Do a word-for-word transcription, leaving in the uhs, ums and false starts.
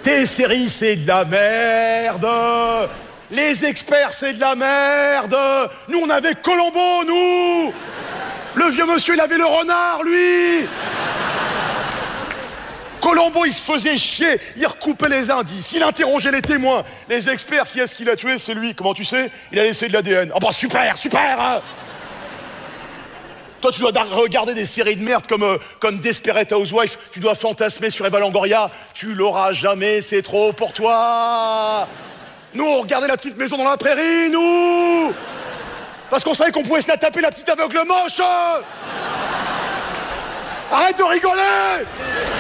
Tes séries, c'est de la merde. Les experts, c'est de la merde. Nous, on avait Colombo, nous. Le vieux monsieur, il avait le renard, lui. Colombo, il se faisait chier. Il recoupait les indices. Il interrogeait les témoins. Les experts, qui est-ce qu'il a tué? C'est lui. Comment tu sais? Il a laissé de l'A D N. Oh bah super, super, hein. Toi, tu dois regarder des séries de merde comme, euh, comme Desperate Housewives. Tu dois fantasmer sur Eva Longoria. Tu l'auras jamais, c'est trop pour toi. Nous, on regardait La Petite Maison dans la Prairie, nous. Parce qu'on savait qu'on pouvait se la taper, la petite aveugle moche. Arrête de rigoler.